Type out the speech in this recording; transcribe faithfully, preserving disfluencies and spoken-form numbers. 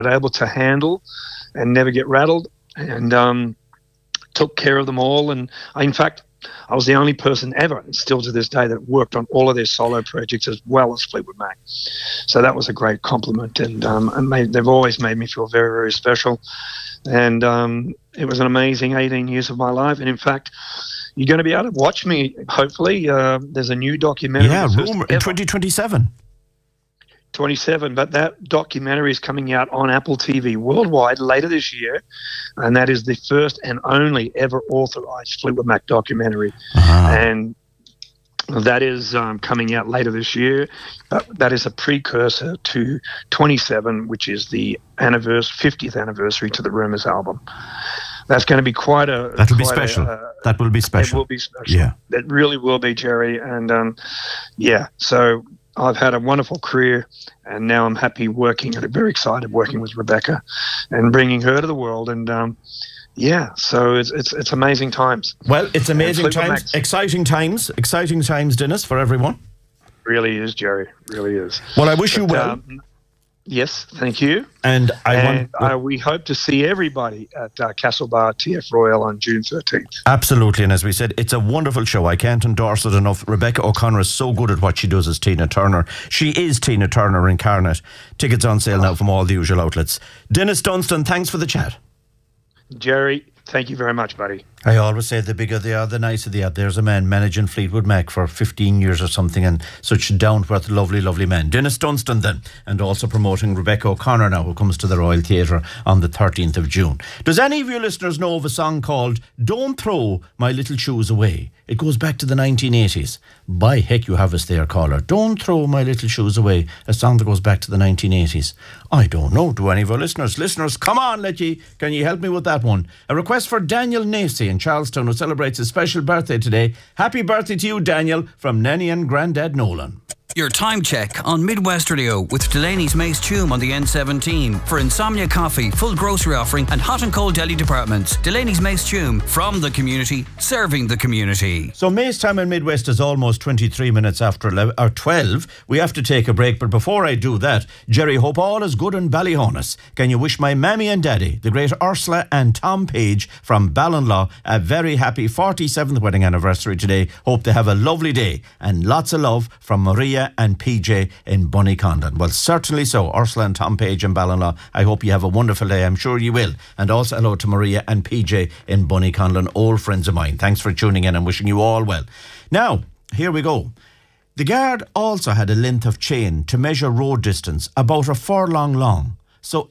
able to handle and never get rattled, and um, took care of them all. And I, in fact, I was the only person ever, and still to this day, that worked on all of their solo projects as well as Fleetwood Mac. So that was a great compliment, and, um, and made, they've always made me feel very, very special. And um, it was an amazing eighteen years of my life. And in fact, you're going to be able to watch me, hopefully. Uh, there's a new documentary. Yeah, rumor in twenty twenty-seven. twenty-seven, but that documentary is coming out on Apple T V worldwide later this year, and that is the first and only ever authorized Fleetwood Mac documentary. Uh-huh. And that is um, coming out later this year, but that is a precursor to twenty-seven, which is the anniversary, fiftieth anniversary to the Rumours album. That's going to be quite a... That'll quite be special. A, uh, that will be special. It will be special. Yeah. It really will be, Jerry. And um, yeah, so I've had a wonderful career, and now I'm happy working, and I'm very excited working with Rebecca and bringing her to the world. And um, yeah, so it's, it's it's amazing times. Well, it's amazing times, Max. exciting times, exciting times, Dennis, for everyone. Really is, Jerry. Really is. Well, I wish but, you well. Um, yes, thank you. And I and, want. Uh, we hope to see everybody at uh, Castle Bar T F Royal on June thirteenth. Absolutely, and as we said, it's a wonderful show. I can't endorse it enough. Rebecca O'Connor is so good at what she does as Tina Turner. She is Tina Turner incarnate. Tickets on sale now from all the usual outlets. Dennis Dunstan, thanks for the chat. Jerry, thank you very much, buddy. I always say the bigger they are, the nicer they are. There's a man managing Fleetwood Mac for fifteen years or something, and such a down-to-earth, lovely, lovely man. Dennis Dunstan then, and also promoting Rebecca O'Connor now, who comes to the Royal Theatre on the thirteenth of June. Does any of your listeners know of a song called Don't Throw My Little Shoes Away? It goes back to the nineteen eighties. By heck, you have us there, caller. Don't Throw My Little Shoes Away, a song that goes back to the nineteen eighties. I don't know. Do any of our listeners? Listeners, come on, let ye. Can you help me with that one? A request for Daniel Nacy in Charlestown, who celebrates his special birthday today. Happy birthday to you, Daniel, from Nanny and Grandad Nolan. Your time check on Midwest Radio with Delaney's Mace Tume on the N seventeen for Insomnia Coffee, full grocery offering and hot and cold deli departments. Delaney's Mace Tume, from the community, serving the community. So Mace time in Midwest is almost twenty-three minutes after eleven, or twelve. We have to take a break, but before I do that, Jerry, hope all is good in Ballyhonus. Can you wish my mammy and daddy, the great Ursula and Tom Page from Ballinlaw, a very happy forty-seventh wedding anniversary today. Hope they have a lovely day, and lots of love from Maria and P J in Bunnycondon. Well, certainly so. Ursula and Tom Page in Ballinlaw, I hope you have a wonderful day. I'm sure you will. And also hello to Maria and P J in Bunnycondon, old friends of mine. Thanks for tuning in and wishing you all well. Now, here we go. The guard also had a length of chain to measure road distance about a furlong long. So